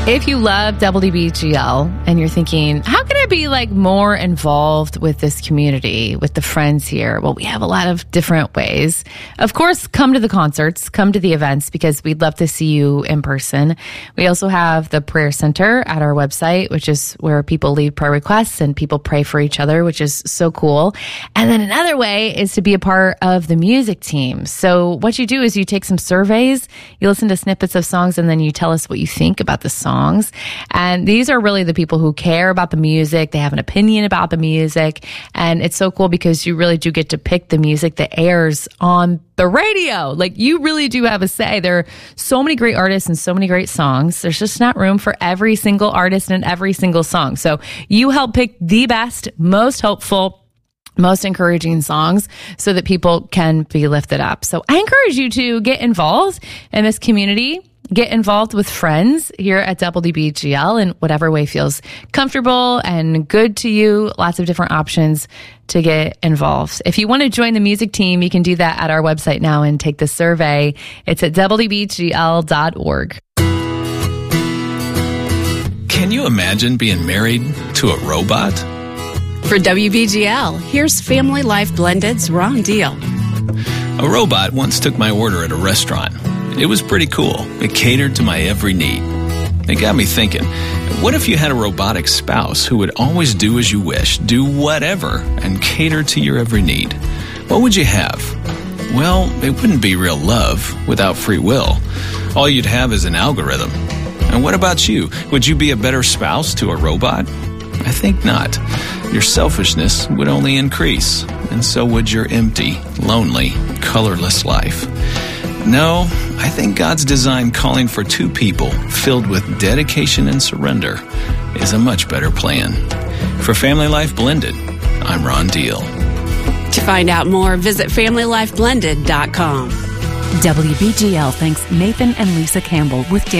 If you love WBGL and you're thinking, how can I be like more involved with this community, with the friends here? Well, we have a lot of different ways. Of course, come to the concerts, come to the events because we'd love to see you in person. We also have the prayer center at our website, which is where people leave prayer requests and people pray for each other, which is so cool. And then another way is to be a part of the music team. So what you do is you take some surveys, you listen to snippets of songs, and then you tell us what you think about the songs. And these are really the people who care about the music. They have an opinion about the music. And it's so cool because you really do get to pick the music that airs on the radio. Like, you really do have a say. There are so many great artists and so many great songs. There's just not room for every single artist and every single song. So you help pick the best, most hopeful, most encouraging songs so that people can be lifted up. So I encourage you to get involved in this community. Get involved with friends here at WBGL in whatever way feels comfortable and good to you. Lots of different options to get involved. If you want to join the music team, you can do that at our website now and take the survey. It's at WBGL.org. Can you imagine being married to a robot? For WBGL, here's Family Life Blended's Ron Deal. A robot once took my order at a restaurant. It was pretty cool. It catered to my every need. It got me thinking, what if you had a robotic spouse who would always do as you wish, do whatever, and cater to your every need? What would you have? Well, it wouldn't be real love without free will. All you'd have is an algorithm. And what about you? Would you be a better spouse to a robot? I think not. Your selfishness would only increase, and so would your empty, lonely, colorless life. No, I think God's design calling for two people filled with dedication and surrender is a much better plan. For Family Life Blended, I'm Ron Deal. To find out more, visit FamilyLifeBlended.com. WBGL thanks Nathan and Lisa Campbell with